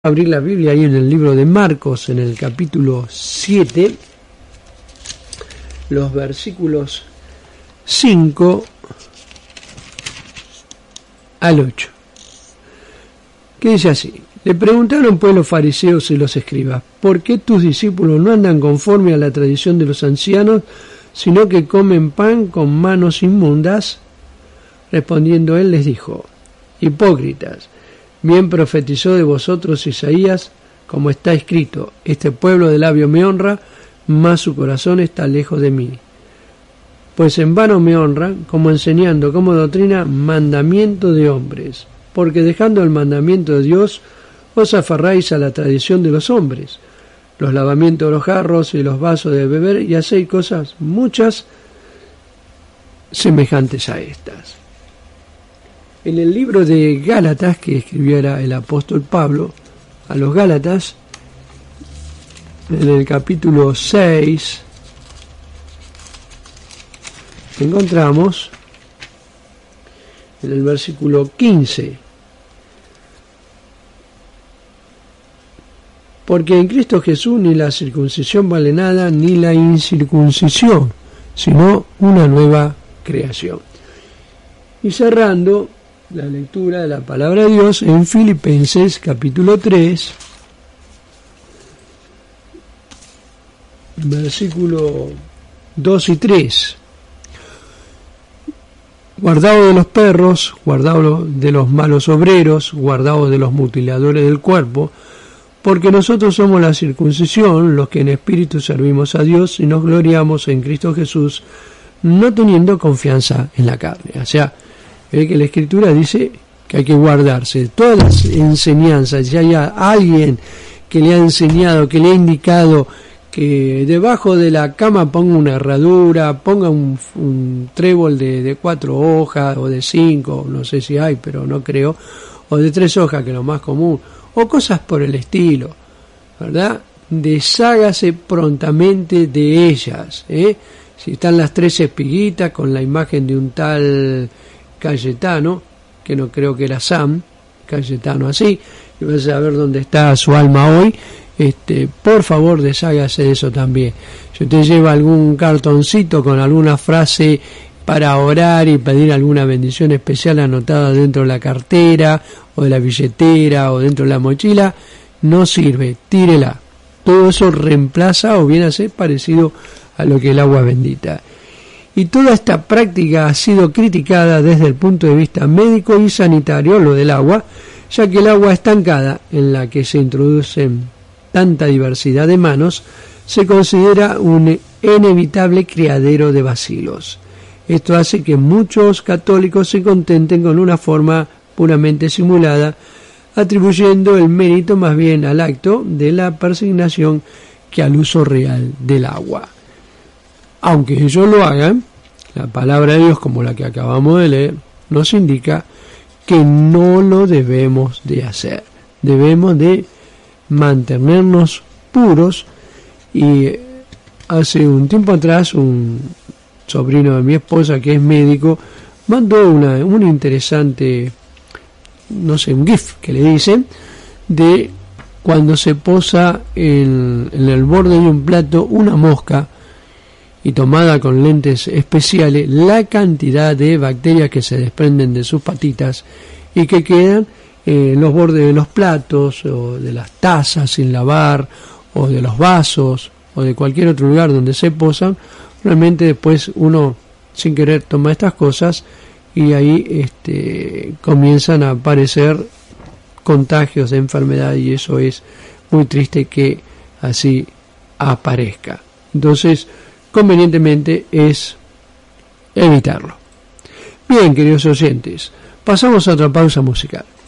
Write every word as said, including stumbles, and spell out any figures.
Abrir la Biblia ahí en el libro de Marcos, en el capítulo siete, los versículos cinco al ocho, que dice así: le preguntaron pues los fariseos y los escribas, ¿por qué tus discípulos no andan conforme a la tradición de los ancianos, sino que comen pan con manos inmundas? Respondiendo él les dijo: hipócritas, bien profetizó de vosotros Isaías, como está escrito: este pueblo de labio me honra, mas su corazón está lejos de mí. Pues en vano me honran, como enseñando como doctrina mandamiento de hombres, porque dejando el mandamiento de Dios, os aferráis a la tradición de los hombres, los lavamientos de los jarros y los vasos de beber, y hacéis cosas muchas semejantes a estas. En el libro de Gálatas, que escribiera el apóstol Pablo a los Gálatas, en el capítulo seis, encontramos en el versículo quince: porque en Cristo Jesús ni la circuncisión vale nada, ni la incircuncisión, sino una nueva creación. Y cerrando la lectura de la palabra de Dios en Filipenses capítulo tres, versículo dos y tres: guardaos de los perros, guardaos de los malos obreros, guardaos de los mutiladores del cuerpo, porque nosotros somos la circuncisión, los que en espíritu servimos a Dios y nos gloriamos en Cristo Jesús, no teniendo confianza en la carne. O sea, ve que la Escritura dice que hay que guardarse todas las enseñanzas. Si hay alguien que le ha enseñado, que le ha indicado que debajo de la cama ponga una herradura, ponga un, un trébol de, de cuatro hojas o de cinco, no sé si hay, pero no creo, o de tres hojas, que es lo más común, o cosas por el estilo, ¿verdad? Deshágase prontamente de ellas, ¿eh? Si están las tres espiguitas con la imagen de un tal Cayetano, que no creo que era Sam Cayetano así, y vas a ver dónde está su alma hoy, este, por favor deshágase de eso también. Si usted lleva algún cartoncito con alguna frase para orar y pedir alguna bendición especial anotada dentro de la cartera o de la billetera o dentro de la mochila, no sirve, tírela. Todo eso reemplaza o viene a ser parecido a lo que es el agua bendita. Y toda esta práctica ha sido criticada desde el punto de vista médico y sanitario, lo del agua, ya que el agua estancada, en la que se introducen tanta diversidad de manos, se considera un inevitable criadero de bacilos. Esto hace que muchos católicos se contenten con una forma puramente simulada, atribuyendo el mérito más bien al acto de la persignación que al uso real del agua. Aunque ellos lo hagan, la palabra de Dios, como la que acabamos de leer, nos indica que no lo debemos de hacer. Debemos de mantenernos puros. Y hace un tiempo atrás, un sobrino de mi esposa, que es médico, mandó una, un interesante, no sé, un GIF que le dicen, de cuando se posa en, en el borde de un plato una mosca, y tomada con lentes especiales, la cantidad de bacterias que se desprenden de sus patitas y que quedan en los bordes de los platos o de las tazas sin lavar o de los vasos o de cualquier otro lugar donde se posan. Realmente después uno sin querer toma estas cosas y ahí este, comienzan a aparecer contagios de enfermedad, y eso es muy triste que así aparezca. Entonces, convenientemente es evitarlo. Bien, queridos oyentes, pasamos a otra pausa musical.